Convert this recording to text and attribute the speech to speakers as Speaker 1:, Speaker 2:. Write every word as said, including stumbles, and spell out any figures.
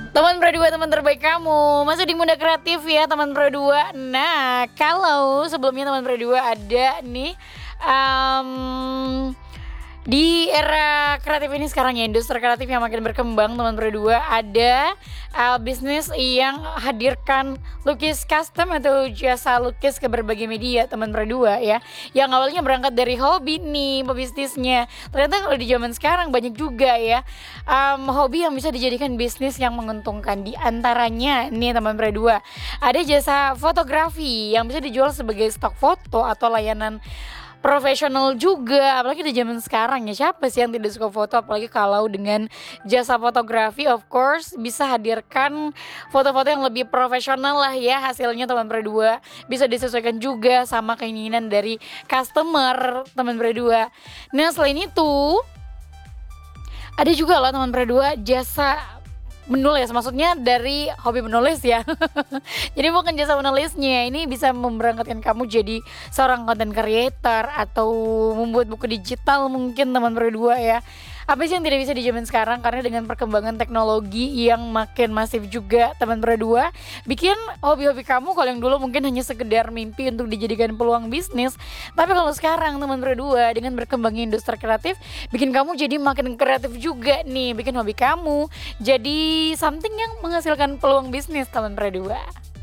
Speaker 1: Teman Pro dua, teman terbaik kamu, masih di Muda Kreatif ya teman Pro dua. Nah, kalau sebelumnya teman Pro dua ada nih um, di era kreatif ini sekarang ya, industri kreatif yang makin berkembang teman Pro dua, ada uh, bisnis yang hadirkan lukis custom atau jasa lukis ke berbagai media teman Pro dua ya. Yang awalnya berangkat dari hobi nih pebisnisnya. Ternyata kalau di zaman sekarang banyak juga ya um, hobi yang bisa dijadikan bisnis yang menguntungkan. Di antaranya nih teman Pro dua, ada jasa fotografi yang bisa dijual sebagai stok foto atau layanan profesional juga, apalagi di zaman sekarang ya, siapa sih yang tidak suka foto, apalagi kalau dengan jasa fotografi of course bisa hadirkan foto-foto yang lebih profesional lah ya hasilnya teman Pro dua, bisa disesuaikan juga sama keinginan dari customer teman Pro dua. Nah selain itu ada juga loh teman Pro dua jasa menulis, maksudnya dari hobi menulis ya. Jadi bukan jasa menulisnya, ini bisa memberangkatkan kamu jadi seorang content creator atau membuat buku digital mungkin teman Pro dua ya. Apa sih yang tidak bisa di zaman sekarang, karena dengan perkembangan teknologi yang makin masif juga teman Pro dua, bikin hobi-hobi kamu kalau yang dulu mungkin hanya sekedar mimpi untuk dijadikan peluang bisnis, tapi kalau sekarang teman Pro dua dengan berkembangnya industri kreatif bikin kamu jadi makin kreatif juga nih, bikin hobi kamu jadi something yang menghasilkan peluang bisnis teman Pro dua.